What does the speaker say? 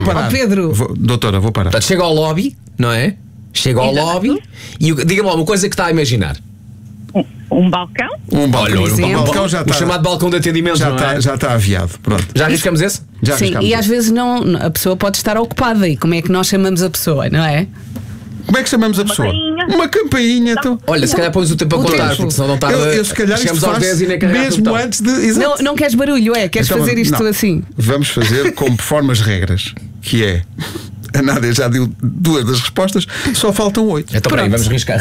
parar. Pedro. Doutora, vou parar. Portanto, chega ao lobby, não é? Chega ao lobby e diga-me lá uma coisa que está a imaginar. Um balcão? Um balcão. exemplo. Um balcão já O está. chamado balcão de atendimento, Já não é? está aviado. Pronto. Já arriscamos esse? Já Sim, arriscámos e às isso. vezes não, a pessoa pode estar ocupada. E como é que nós chamamos a pessoa, não é? Como é que chamamos a pessoa? campainha. Uma campainha. Então. Olha, se calhar pões o tempo a O contar, tempo. porque senão não tarda. Eu se calhar chegamos isto aos 10 e nem faz carregamos o mesmo botão. antes de. Exato. Não queres barulho, é? Queres Então, fazer isto não. assim? Vamos fazer conforme as regras, que é. A Nádia já deu 2 das respostas, só faltam 8. Então, peraí, Pronto. vamos arriscar.